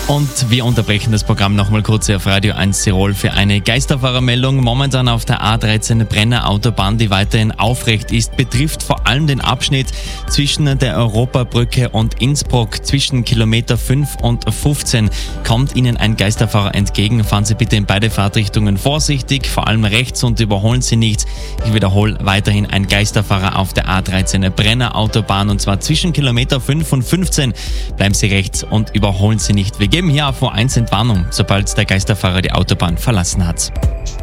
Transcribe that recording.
Und wir unterbrechen das Programm nochmal kurz hier auf Radio 1 Tirol für eine Geisterfahrermeldung. Momentan auf der A13 Brenner Autobahn, die weiterhin aufrecht ist, betrifft vor allem den Abschnitt zwischen der Europabrücke und Innsbruck. Zwischen Kilometer 5 und 15 kommt Ihnen ein Geisterfahrer entgegen. Fahren Sie bitte in beide Fahrtrichtungen vorsichtig, vor allem rechts, und überholen Sie nicht. Ich wiederhole, weiterhin ein Geisterfahrer auf der A13 Brenner Autobahn, und zwar zwischen Kilometer 5 und 15. Bleiben Sie rechts und überholen Sie nicht. Wir geben hier auf Vor1 Entwarnung, sobald der Geisterfahrer die Autobahn verlassen hat.